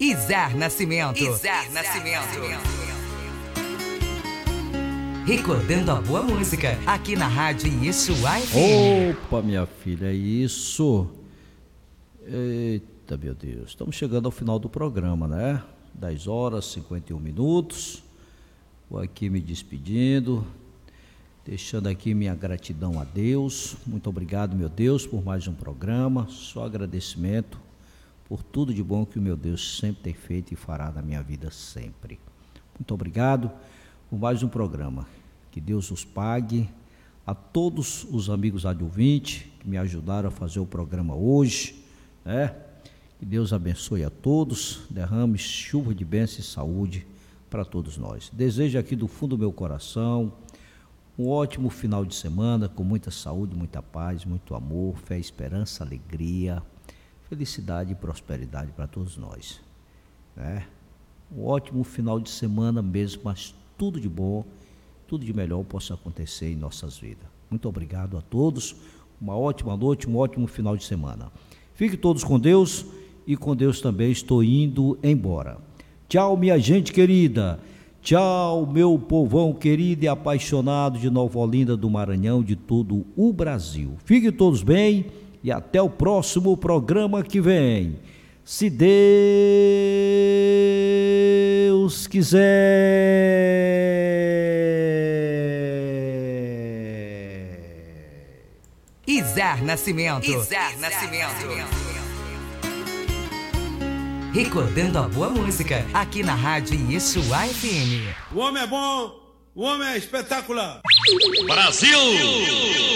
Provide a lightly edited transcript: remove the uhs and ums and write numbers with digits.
Izar Nascimento. Recordando a boa música aqui na Rádio Yeshua FM. Opa, minha filha, é isso. Eita, meu Deus. Estamos chegando ao final do programa, né? 10 horas, 51 minutos. Vou aqui me despedindo, deixando aqui minha gratidão a Deus. Muito obrigado, meu Deus, por mais um programa. Só agradecimento por tudo de bom que o meu Deus sempre tem feito e fará na minha vida sempre. Muito obrigado por mais um programa. Que Deus os pague. A todos os amigos radiovintes que me ajudaram a fazer o programa hoje, né? Que Deus abençoe a todos, derrame chuva de bênção e saúde para todos nós. Desejo aqui do fundo do meu coração um ótimo final de semana, com muita saúde, muita paz, muito amor, fé, esperança, alegria, felicidade e prosperidade para todos nós, né? Um ótimo final de semana mesmo, mas tudo de bom, tudo de melhor possa acontecer em nossas vidas. Muito obrigado a todos, uma ótima noite, um ótimo final de semana. Fiquem todos com Deus e com Deus também estou indo embora. Tchau, minha gente querida. Tchau, meu povão querido e apaixonado de Nova Olinda do Maranhão, de todo o Brasil. Fiquem todos bem e até o próximo programa que vem. Se Deus quiser. Izar Nascimento. Recordando a boa música aqui na Rádio Yeshua FM. O homem é bom, o homem é espetacular. Brasil!